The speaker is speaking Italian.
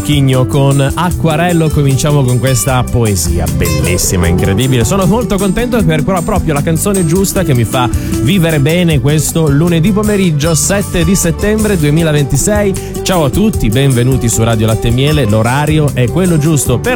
Chigno con Acquarello. Cominciamo con questa poesia bellissima, incredibile. Sono molto contento per proprio la canzone giusta che mi fa vivere bene questo lunedì pomeriggio 7 di settembre 2026. Ciao a tutti, benvenuti su Radio Latte e Miele. L'orario è quello giusto per